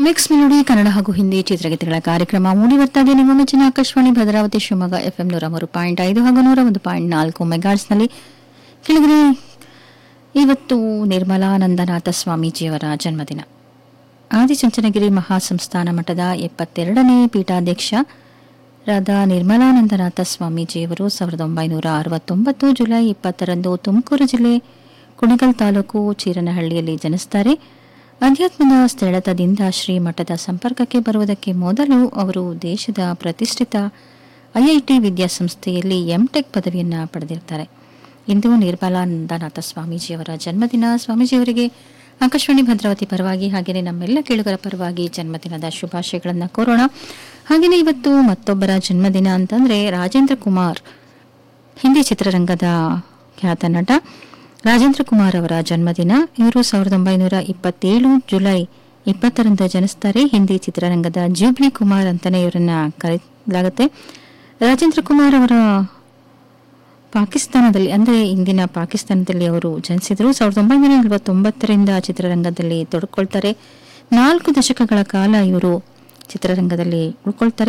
Mix melody Kannada ಹಾಗೂ ಹಿಂದಿ ಚಿತ್ರಗೀತೆಗಳ ಕಾರ್ಯಕ್ರಮ ಮೂಡಿ ಬರ್ತಾ ಇದೆ. ನಿಮ್ಮ ಮೆಚ್ಚಿನ ಆಕಾಶವಾಣಿ ಭದ್ರಾವತಿ ಶಿವಮೊಗ್ಗ ಎಫ್ಎಂ 103.5 ಹಾಗೂ 101.4 ಮೆಗಾಟ್ಸ್ನಲ್ಲಿ. ಕೆಳಗಡೆ ಇವತ್ತು ನಿರ್ಮಲಾನಂದನಾಥ ಸ್ವಾಮೀಜಿಯವರ ಜನ್ಮದಿನ. ಆದಿಚುಂಚನಗಿರಿ ಮಹಾಸಂಸ್ಥಾನ ಮಠದ 72ನೇ ಪೀಠಾಧ್ಯಕ್ಷರಾದ ನಿರ್ಮಲಾನಂದನಾಥ ಸ್ವಾಮೀಜಿಯವರು 1969 ಜುಲೈ 20ರಂದು ತುಮಕೂರು ಜಿಲ್ಲೆ ಕುಣಿಗಲ್ ತಾಲೂಕು ಚೀರನಹಳ್ಳಿಯಲ್ಲಿ ಜನಿಸುತ್ತಾರೆ. ಅಧ್ಯಾತ್ಮದ ಸ್ಥಳದಿಂದ ಶ್ರೀಮಠದ ಸಂಪರ್ಕಕ್ಕೆ ಬರುವುದಕ್ಕೆ ಮೊದಲು ಅವರು ದೇಶದ ಪ್ರತಿಷ್ಠಿತ ಐಐಟಿ ವಿದ್ಯಾಸಂಸ್ಥೆಯಲ್ಲಿ ಎಂಟೆಕ್ ಪದವಿಯನ್ನು ಪಡೆದಿರುತ್ತಾರೆ. ಇಂದು ನಿರ್ಮಲಾನಂದನಾಥ ಸ್ವಾಮೀಜಿಯವರ ಜನ್ಮದಿನ. ಸ್ವಾಮೀಜಿಯವರಿಗೆ ಆಕಾಶವಾಣಿ ಭದ್ರಾವತಿ ಪರವಾಗಿ ಹಾಗೆಯೇ ನಮ್ಮೆಲ್ಲ ಕೇಳುಗರ ಪರವಾಗಿ ಜನ್ಮದಿನದ ಶುಭಾಶಯಗಳನ್ನು ಕೋರೋಣ. ಹಾಗೆಯೇ ಇವತ್ತು ಮತ್ತೊಬ್ಬರ ಜನ್ಮದಿನ ಅಂತಂದರೆ ರಾಜೇಂದ್ರ ಕುಮಾರ್, ಹಿಂದಿ ಚಿತ್ರರಂಗದ ಖ್ಯಾತ ನಟ ರಾಜೇಂದ್ರ ಕುಮಾರ್ ಅವರ ಜನ್ಮದಿನ. ಇವರು 1927 ಜುಲೈ 20ರಂದು ಜನಿಸುತ್ತಾರೆ. ಹಿಂದಿ ಚಿತ್ರರಂಗದ ಜೂಬ್ಲಿ ಕುಮಾರ್ ಅಂತಾನೆ ಇವರನ್ನ ಕರೆಯಲಾಗುತ್ತೆ. ರಾಜೇಂದ್ರ ಕುಮಾರ್ ಅವರ ಪಾಕಿಸ್ತಾನದಲ್ಲಿ ಅಂದರೆ ಇಂದಿನ ಪಾಕಿಸ್ತಾನದಲ್ಲಿ ಅವರು ಜನಿಸಿದರು. 1949ರಿಂದ ಚಿತ್ರರಂಗದಲ್ಲಿ ತೊಡಗಿಕೊಳ್ತಾರೆ. 4 ದಶಕಗಳ ಕಾಲ ಇವರು ಚಿತ್ರರಂಗದಲ್ಲಿ ಉಳ್ಕೊಳ್ತಾರೆ.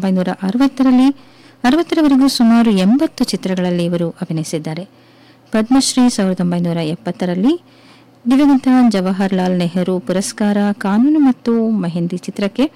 1960ರವರೆಗೂ ಸುಮಾರು 80 ಚಿತ್ರಗಳಲ್ಲಿ ಇವರು ಅಭಿನಯಿಸಿದ್ದಾರೆ. ಪದ್ಮಶ್ರೀ 1970ರಲ್ಲಿ, ದಿವಂಗತ ಜವಾಹರ್ಲಾಲ್ ನೆಹರು ಪುರಸ್ಕಾರ ಕಾನೂನು ಮತ್ತು ಮೆಹಂದಿ ಚಿತ್ರಕ್ಕೆ,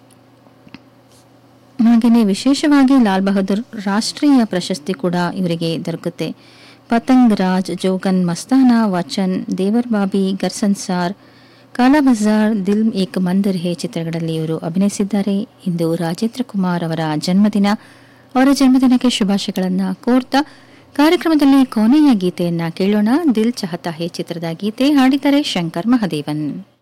ಹಾಗೆಯೇ ವಿಶೇಷವಾಗಿ ಲಾಲ್ ಬಹದ್ದೂರ್ ರಾಷ್ಟ್ರೀಯ ಪ್ರಶಸ್ತಿ ಕೂಡ ಇವರಿಗೆ ದೊರಕುತ್ತೆ. ಪತಂಗ್ ರಾಜ್, ಜೋಗನ್ ಮಸ್ತಾನ, ವಚನ್, ದೇವರ್ ಬಾಬಿ, ಗರ್ ಸಂಸಾರ್, ಕಾಲಾ ಬಜಾರ್, ದಿಲ್ ಏಕ್ ಮಂದಿರ್ ಹೇ ಚಿತ್ರಗಳಲ್ಲಿ ಇವರು ಅಭಿನಯಿಸಿದ್ದಾರೆ. ಇಂದು ರಾಜೇಂದ್ರ ಕುಮಾರ್ ಅವರ ಜನ್ಮದಿನ. ಅವರ ಜನ್ಮದಿನಕ್ಕೆ ಶುಭಾಶಯಗಳನ್ನು ಕೋರ್ತಾ ಕಾರ್ಯಕ್ರಮದಲ್ಲಿ ಕೊನೆಯ ಗೀತೆಯನ್ನ ಕೇಳೋಣ. ದಿಲ್ ಚಾಹತಾ ಹೇ ಚಿತ್ರದ ಗೀತೆ. ಹಾಡಿದ್ದಾರೆ ಶಂಕರ್ ಮಹದೇವನ್.